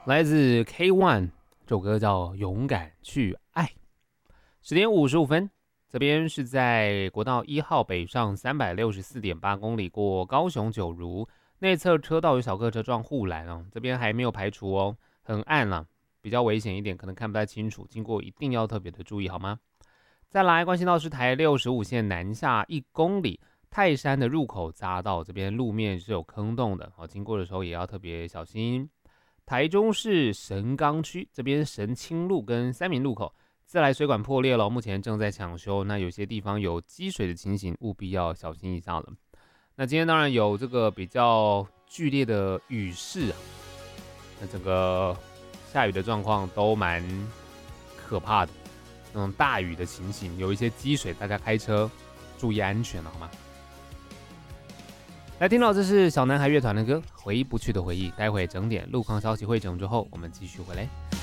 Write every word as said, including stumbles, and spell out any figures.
来自 K ONE， 这首歌叫《勇敢去爱》。十点五十五分，这边是在国道一号北上三百六十四点八公里，过高雄九如内侧车道有小客车撞护栏哦，这边还没有排除哦，很暗啦、啊，比较危险一点，可能看不太清楚，经过一定要特别的注意好吗？再来关心到是台六十五线南下一公里，泰山的入口匝道这边路面是有坑洞的，经过的时候也要特别小心。台中市神冈区这边神清路跟三民路口自来水管破裂了，目前正在抢修，那有些地方有积水的情形，务必要小心一下了。那今天当然有这个比较剧烈的雨势啊，那整个下雨的状况都蛮可怕的，那种大雨的情形，有一些积水，大家开车注意安全了好吗？来听到这是小男孩乐团的歌《回不去的回忆》，待会整点路况消息汇整之后，我们继续回来。